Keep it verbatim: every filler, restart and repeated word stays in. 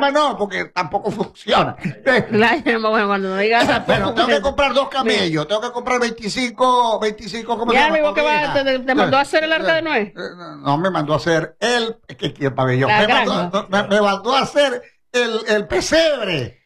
cama no, porque tampoco funciona. Bueno, cuando no digas Pero tengo que comprar dos camellos, tengo que comprar veinticinco, veinticinco, ¿cómo se Ya, llama? amigo, que va, te, te mandó a hacer el arca de Noé. No, me mandó a hacer el, que, que el pabellón, La me granja. mandó, me, me mandó a hacer el, el pesebre.